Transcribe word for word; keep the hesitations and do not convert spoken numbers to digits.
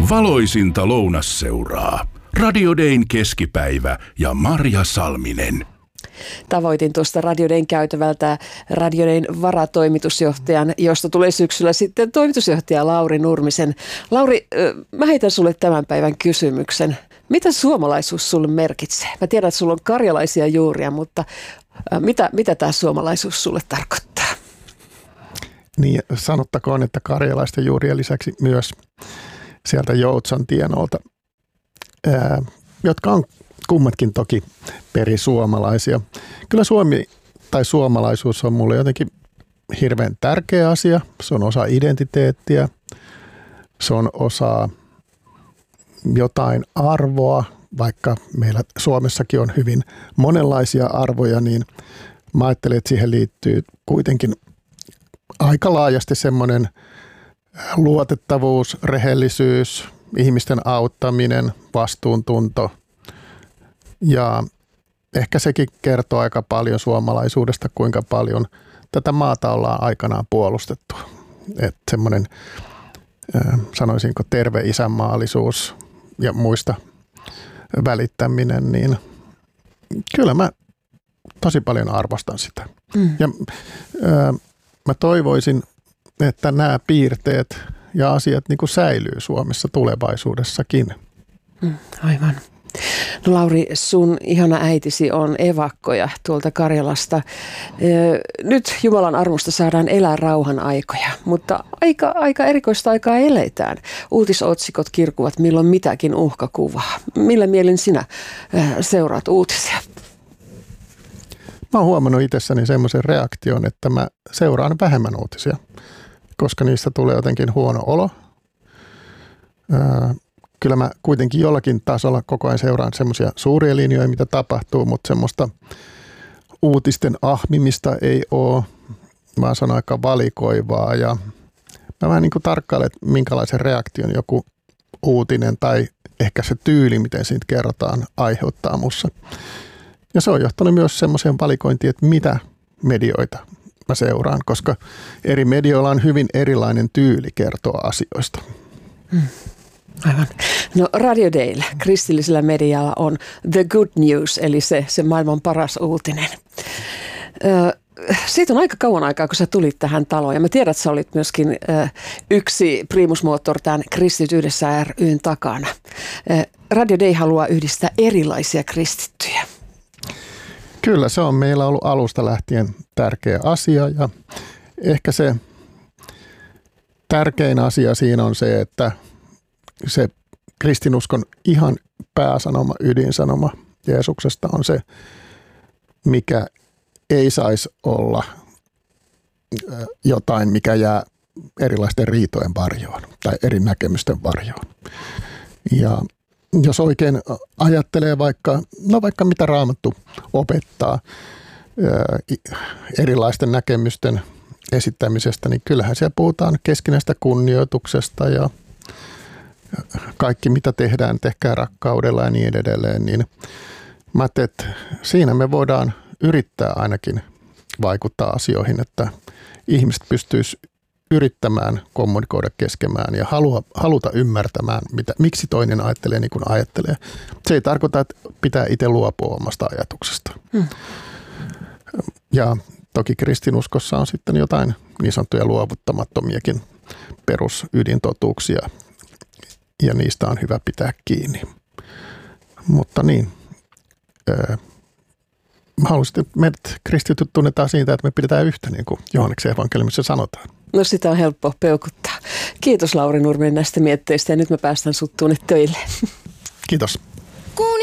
Valoisinta lounasseuraa. Radio Dayn keskipäivä ja Marja Salminen. Tavoitin tuosta Radio Dayn käytävältä Radio Dayn varatoimitusjohtajan, josta tulee syksyllä sitten toimitusjohtaja Lauri Nurmisen. Lauri, mä heitän sulle tämän päivän kysymyksen. Mitä suomalaisuus sulle merkitsee? Mä tiedän, että sulla on karjalaisia juuria, mutta mitä, mitä tämä suomalaisuus sulle tarkoittaa? Niin, sanottakoon, että karjalaisten juurien lisäksi myös sieltä Joutsan tienolta, ää, jotka on kummatkin toki perisuomalaisia. Kyllä Suomi tai suomalaisuus on mulle jotenkin hirveän tärkeä asia. Se on osa identiteettiä, se on osa jotain arvoa, vaikka meillä Suomessakin on hyvin monenlaisia arvoja, niin mä ajattelen, että siihen liittyy kuitenkin aika laajasti semmoinen luotettavuus, rehellisyys, ihmisten auttaminen, vastuuntunto. Ja ehkä sekin kertoo aika paljon suomalaisuudesta, kuinka paljon tätä maata ollaan aikanaan puolustettu. Että semmoinen, sanoisinko, terve isänmaallisuus ja muista välittäminen, niin kyllä mä tosi paljon arvostan sitä. Mm. Ja ää, mä toivoisin, että nämä piirteet ja asiat niin kuin säilyy Suomessa tulevaisuudessakin. Mm, aivan. No Lauri, sun ihana äitisi on evakkoja tuolta Karjalasta. Nyt Jumalan armosta saadaan elää rauhan aikoja, mutta aika, aika erikoista aikaa eletään. Uutisotsikot kirkuvat milloin mitäkin uhkakuvaa. Millä mielin sinä seuraat uutisia? Mä oon huomannut itsessäni semmoisen reaktion, että mä seuraan vähemmän uutisia, koska niistä tulee jotenkin huono olo. Kyllä mä kuitenkin jollakin tasolla koko ajan seuraan semmoisia suuria linjoja, mitä tapahtuu, mutta semmoista uutisten ahmimista ei ole. Mä sanon aika valikoivaa ja mä vähän niin kuin tarkkailen, että minkälaisen reaktion joku uutinen tai ehkä se tyyli, miten siitä kerrotaan, aiheuttaa mussa. Ja se on johtanut myös semmoiseen valikointiin, että mitä medioita mä seuraan, koska eri medioilla on hyvin erilainen tyyli kertoa asioista. Hmm. Aivan. No Radio Dayllä, kristillisellä medialla on the good news, eli se, se maailman paras uutinen. Ö, siitä on aika kauan aikaa, kun sä tulit tähän taloon, ja mä tiedän, että sä olit myöskin ö, yksi primusmoottor tämän Kristit yhdessä ry:n takana. Ö, Radio Day haluaa yhdistää erilaisia kristittyjä. Kyllä, se on meillä ollut alusta lähtien tärkeä asia, ja ehkä se tärkein asia siinä on se, että se kristinuskon ihan pääsanoma, ydinsanoma Jeesuksesta on se, mikä ei saisi olla jotain, mikä jää erilaisten riitojen varjoon tai eri näkemysten varjoon. Ja jos oikein ajattelee vaikka, no vaikka mitä Raamattu opettaa erilaisten näkemysten esittämisestä, niin kyllähän siellä puhutaan keskinäistä kunnioituksesta ja kaikki mitä tehdään, tehkää rakkaudella ja niin edelleen, niin mä ajattelin, että siinä me voidaan yrittää ainakin vaikuttaa asioihin, että ihmiset pystyisivät yrittämään kommunikoida keskemään ja halua, haluta ymmärtämään, mitä, miksi toinen ajattelee niin kuin ajattelee. Se ei tarkoita, että pitää itse luopua omasta ajatuksesta. Hmm. Ja toki kristinuskossa on sitten jotain niin sanottuja luovuttamattomiakin perusydintotuuksia, ja niistä on hyvä pitää kiinni. Mutta niin, öö, mä haluaisin, että meidät kristityt tunnetaan siitä, että me pidetään yhtä, niin kuin Johanneksen evankeliumissa sanotaan. No sitä on helppo peukuttaa. Kiitos Lauri Nurminen näistä mietteistä, ja nyt me päästään sut tuonne töille. Kiitos.